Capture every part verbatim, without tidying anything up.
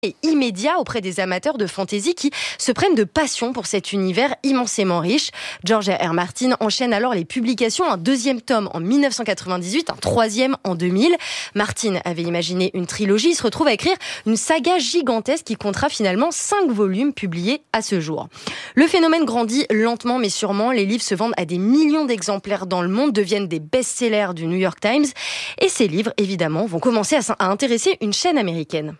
et immédiat auprès des amateurs de fantasy qui se prennent de passion pour cet univers immensément riche. George R R. Martin enchaîne alors les publications, un deuxième tome en dix-neuf cent quatre-vingt-dix-huit, un troisième en deux mille. Martin avait imaginé une trilogie, il se retrouve à écrire une saga gigantesque qui comptera finalement cinq volumes publiés à ce jour. Le phénomène grandit lentement mais sûrement, les livres se vendent à des millions d'exemplaires dans le monde, deviennent des best-sellers du New York Times et ces livres évidemment vont commencer à, à intéresser une chaîne américaine.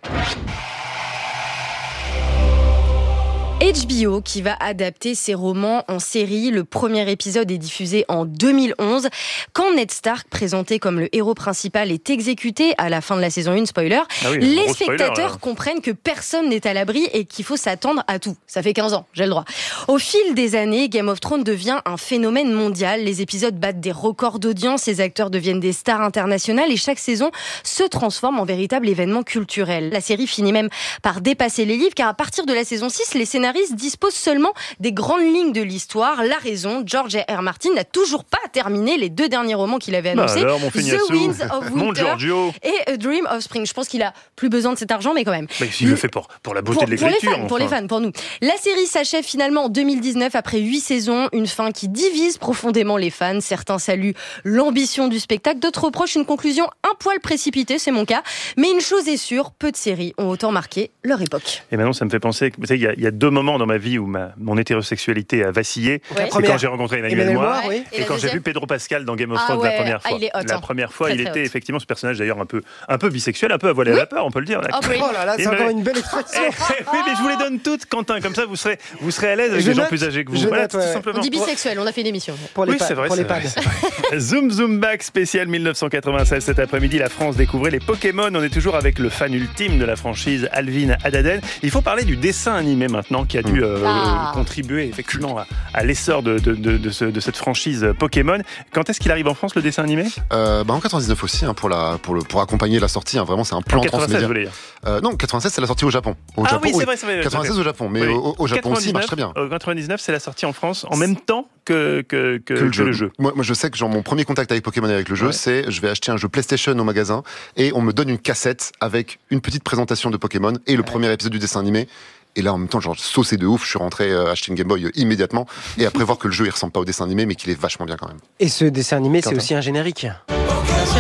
H B O qui va adapter ses romans en série. Le premier épisode est diffusé en deux mille onze. Quand Ned Stark, présenté comme le héros principal, est exécuté à la fin de la saison un, spoiler, ah oui, les spectateurs spoiler, comprennent que personne n'est à l'abri et qu'il faut s'attendre à tout. Ça fait quinze ans, j'ai le droit. Au fil des années, Game of Thrones devient un phénomène mondial. Les épisodes battent des records d'audience, les acteurs deviennent des stars internationales et chaque saison se transforme en véritable événement culturel. La série finit même par dépasser les livres car à partir de la saison six, les scénaristes dispose seulement des grandes lignes de l'histoire. La raison, George R R. Martin n'a toujours pas terminé les deux derniers romans qu'il avait annoncés, bah alors, The Winds of Winter et A Dream of Spring. Je pense qu'il a plus besoin de cet argent, mais quand même. Mais s'il le fait pour, pour la beauté pour, de l'écriture. Pour les fans, enfin. pour les fans, pour nous. La série s'achève finalement en deux mille dix-neuf après huit saisons, une fin qui divise profondément les fans. Certains saluent l'ambition du spectacle, d'autres reprochent une conclusion un poil précipitée, c'est mon cas. Mais une chose est sûre, peu de séries ont autant marqué leur époque. Et maintenant, ça me fait penser qu'il y, y a deux moments dans ma vie où ma, mon hétérosexualité a vacillé. Ouais. C'est quand j'ai rencontré Emmanuel Moir oui. et, et quand j'ai vu Pedro Pascal dans Game of Thrones ah ouais. la première fois. Ah, il est hot, la hein. première fois, très, il très était hot. effectivement ce personnage d'ailleurs un peu, un peu bisexuel, un peu à voiler oui. à vapeur, on peut le dire. Oh, oui. oh là là, c'est encore une belle expression. Oui, mais je vous les donne toutes, Quentin, comme ça vous serez, vous serez à l'aise avec je des note, gens plus âgés que vous. Je voilà, note, ouais. tout simplement. On dit bisexuel, on a fait une émission. Pour les oui, pa- c'est vrai. Pour c'est les pads. Vrai. Zoom Zoom Back spécial dix-neuf cent quatre-vingt-seize. Cet après-midi, la France découvrait les Pokémon. On est toujours avec le fan ultime de la franchise, Alvin Adaden. Il faut parler du dessin animé maintenant qui a dû euh, ah. contribuer effectivement à, à l'essor de, de, de, de, ce, de cette franchise Pokémon. Quand est-ce qu'il arrive en France, le dessin animé euh, bah En quatre-vingt-dix-neuf aussi, hein, pour, la, pour, le, pour accompagner la sortie. Hein, vraiment, c'est un plan en quatre-vingt-seize, transmédia. vous voulez dire euh, Non, quatre-vingt-seize, c'est la sortie au Japon. Au ah Japon, oui, c'est oui. vrai, c'est vrai. quatre-vingt-seize au Japon, mais oui. au, au Japon aussi, il marche très bien. En quatre-vingt-dix-neuf, c'est la sortie en France en même temps que, que, que, que, le, que jeu. le jeu. Moi, moi, je sais que genre, mon premier contact avec Pokémon et avec le jeu, ouais. c'est je vais acheter un jeu PlayStation au magasin et on me donne une cassette avec une petite présentation de Pokémon et le ouais. premier épisode du dessin animé. Et là, en même temps, genre, saucé de ouf, je suis rentré euh, acheter une Game Boy euh, immédiatement. Et après voir que le jeu, il ressemble pas au dessin animé, mais qu'il est vachement bien quand même. Et ce dessin animé, Quentin. C'est aussi un générique. Bien sûr.